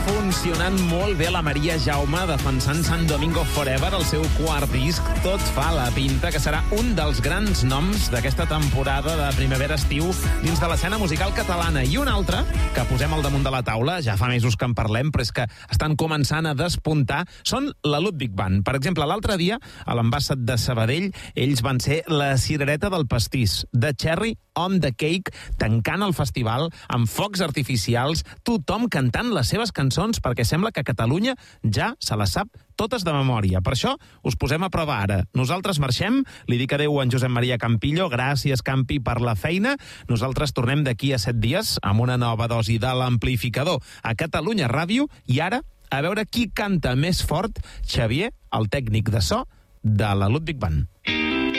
funcionant molt bé la Maria Jaume, defensant Sant Domingo Forever, el seu quart disc. Tot fa la pinta que serà un dels grans noms d'aquesta temporada de primavera-estiu dins de l'escena musical catalana. I un altre, que posem al damunt de la taula, ja fa mesos que en parlem, però és que estan començant a despuntar, són la Ludwig Band. Per exemple, l'altre dia, a l'Ambassat de Sabadell, ells van ser la cirereta del pastís, The Cherry on the Cake, tancant el festival amb focs artificials, tothom cantant les seves cançons, perquè sembla que Catalunya ja se les sap totes de memòria. Per això us posem a prova ara. Nosaltres marxem, li dic adéu a en Josep Maria Campillo, gràcies Campi per la feina. Nosaltres tornem d'aquí a 7 dies amb una nova dosi de l'amplificador a Catalunya Ràdio, i ara a veure qui canta més fort, Xavier, el tècnic de so de la Ludwig Band.